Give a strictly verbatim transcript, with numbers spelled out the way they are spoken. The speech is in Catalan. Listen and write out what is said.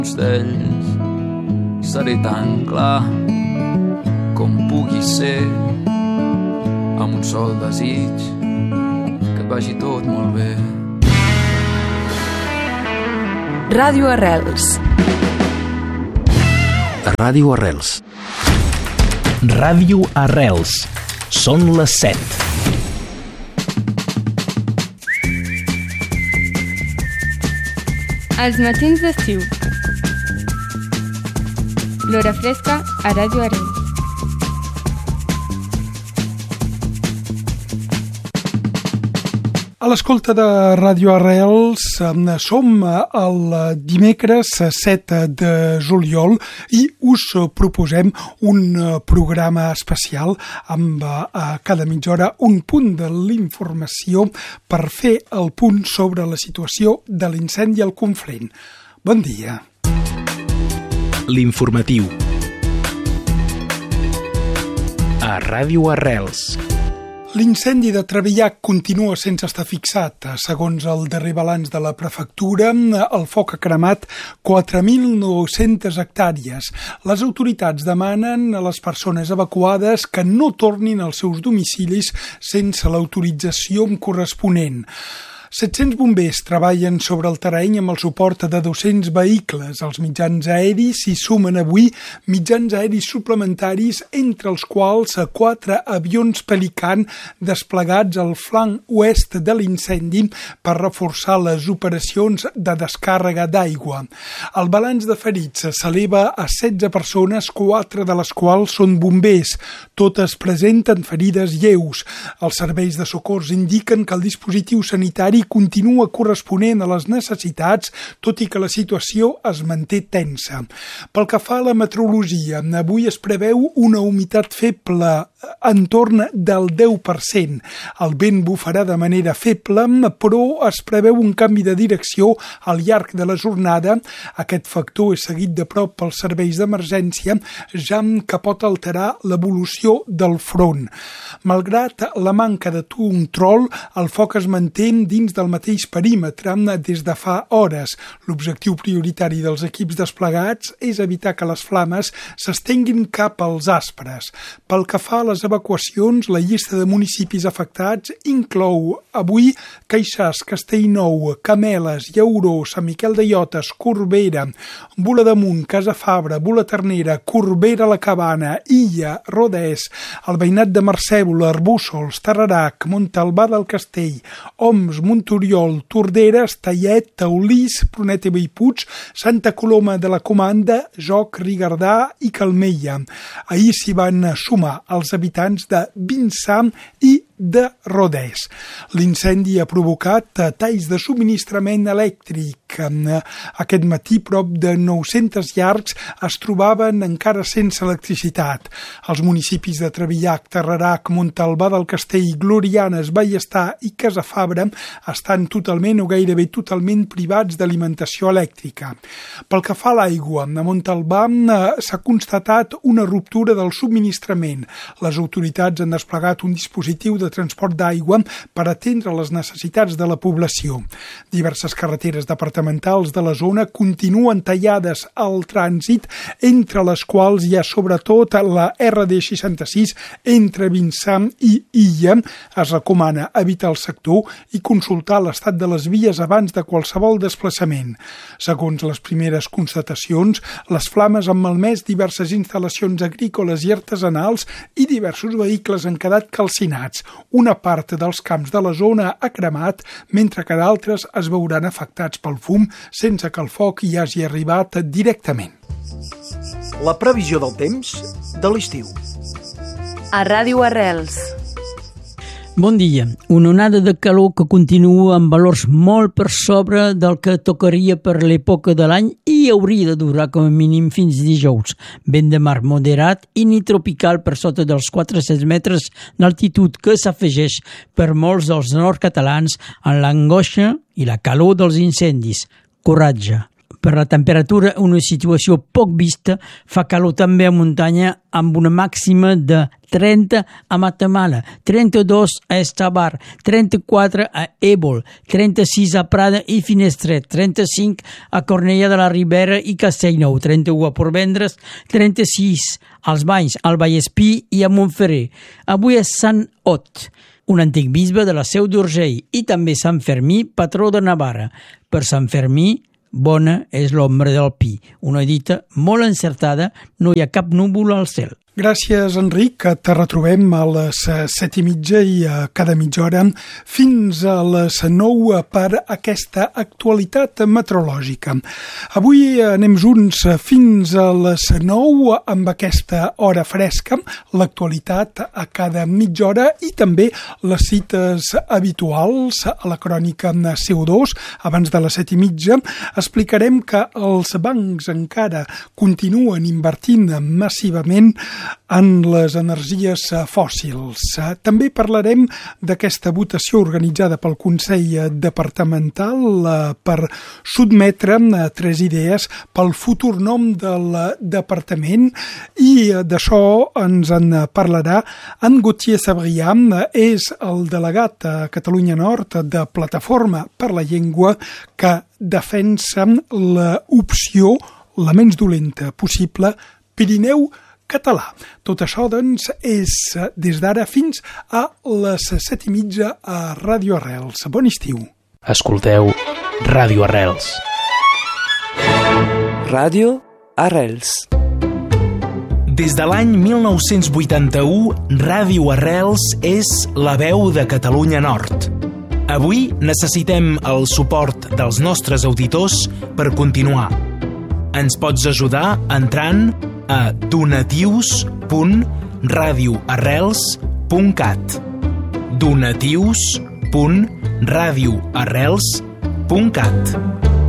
d'ells seré tan clar com pugui ser, amb un sol desig que et vagi tot molt bé. Ràdio Arrels. Ràdio Arrels. Ràdio Arrels. Són les set. Els matins d'estiu. L'hora fresca a Ràdio Arrels. A l'escolta de Ràdio Arrels som el dimecres set de juliol i us proposem un programa especial amb a cada mitja hora un punt de l'informació per fer el punt sobre la situació de l'incendi al Conflent. Bon dia. L'informatiu. A Ràdio Arrels. L'incendi de Trevillac continua sense estar fixat. Segons el darrer balanç de la prefectura, el foc ha cremat quatre mil nou-centes hectàrees. Les autoritats demanen a les persones evacuades que no tornin als seus domicilis sense l'autorització corresponent. set-cents bombers treballen sobre el terreny amb el suport de dos-cents vehicles. Els mitjans aeris s'hi sumen avui mitjans aeris suplementaris, entre els quals quatre avions Pelican desplegats al flanc oest de l'incendi per reforçar les operacions de descàrrega d'aigua. El balanç de ferits s'eleva a setze persones, quatre de les quals són bombers. Totes presenten ferides lleus. Els serveis de socors indiquen que el dispositiu sanitari continua corresponent a les necessitats, tot i que la situació es manté tensa. Pel que fa a la meteorologia, avui es preveu una humitat feble entorn del deu per cent. El vent bufarà de manera feble, però es preveu un canvi de direcció al llarg de la jornada. Aquest factor és seguit de prop pels serveis d'emergència, ja que pot alterar l'evolució del front. Malgrat la manca de control, el foc es manté dins del mateix perímetre des de fa hores. L'objectiu prioritari dels equips desplegats és evitar que les flames s'estenguin cap als aspres. Pel que fa a les evacuacions, la llista de municipis afectats inclou avui Queixàs, Castellnou, Cameles, Llauró, Sant Miquel de Llotes, Corbera, Bolademunt, Casa Fabra, Bulaternera, Corbera la Cabana, Illa, Rodès, el veïnat de Mercèbola, Arbússols, Tarerac, Montalbà del Castell, Oms, Montoriol, Torderes, Tallet, Taulís, Prunet i Bellpuig, Santa Coloma de la Comanda, Joc, Rigardà i Calmella. Ahir s'hi van sumar els habitants de Vinçà i de Rodès. L'incendi ha provocat talls de subministrament elèctric. Aquest matí prop de nou-centes llars es trobaven encara sense electricitat. Els municipis de Trevillac, Tarerac, Montalbà del Castell, Glorianes, Ballestar i Casa Fabra estan totalment o gairebé totalment privats d'alimentació elèctrica. Pel que fa a l'aigua, a Montalbà s'ha constatat una ruptura del subministrament. Les autoritats han desplegat un dispositiu de transport d'aigua per atendre les necessitats de la població. Diverses carreteres departamentals de la zona continuen tallades al trànsit, entre les quals hi ha sobretot la erre de seixanta-sis entre Vinçà i Illa. Es recomana evitar el sector i consultar l'estat de les vies abans de qualsevol desplaçament. Segons les primeres constatacions, les flames han malmès diverses instal·lacions agrícoles i artesanals i diversos vehicles han quedat calcinats. Una part dels camps de la zona ha cremat, mentre que d'altres es veuran afectats pel fum sense que el foc hi hagi arribat directament. La previsió del temps de l'estiu. A Ràdio Arrels. Bon dia. Una onada de calor que continua amb valors molt per sobre del que tocaria per l'època de l'any i hauria de durar com a mínim fins dijous. Vent de mar moderat i ni tropical per sota dels quatre-cents metres d'altitud que s'afegeix per molts dels nord-catalans en l'angoixa i la calor dels incendis. Coratge. Per la temperatura, una situació poc vista, fa calor també a muntanya amb una màxima de trenta a Matamala, trenta-dos a Estabar, trenta-quatre a Ébol, trenta-sis a Prada i Finestret, trenta-cinc a Cornellà de la Ribera i Castellnou, trenta-u a Portvendres, trenta-sis als Banys, al Vallespí i a Montferrer. Avui és Sant Ot, un antic bisbe de la Seu d'Urgell, i també Sant Fermí, patró de Navarra. Per Sant Fermí, bona és l'ombra del pi. Una dita molt encertada, no hi ha cap núvol al cel. Gràcies, Enric, que te retrobem a les set i mitja i a cada mitja hora fins a les nou per aquesta actualitat meteorològica. Avui anem junts fins a les nou amb aquesta hora fresca, l'actualitat a cada mitja hora i també les cites habituals a la crònica C O dos. Abans de les set i mitja explicarem que els bancs encara continuen invertint massivament en les energies fòssils. També parlarem d'aquesta votació organitzada pel Consell Departamental per sotmetre tres idees pel futur nom del departament i d'això ens en parlarà en Gauthier Sabrià, és el delegat a Catalunya Nord de Plataforma per la Llengua que defensa l'opció la menys dolenta possible Pirineu català. Tot això, doncs, és des d'ara fins a les set i mitja a Ràdio Arrels. Bon estiu. Escolteu Ràdio Arrels. Ràdio Arrels. Des de l'any mil nou-cents vuitanta-u, Ràdio Arrels és la veu de Catalunya Nord. Avui necessitem el suport dels nostres auditors per continuar. Ens pots ajudar entrant a donatius punt radio arrels punt cat donatius punt radio arrels punt cat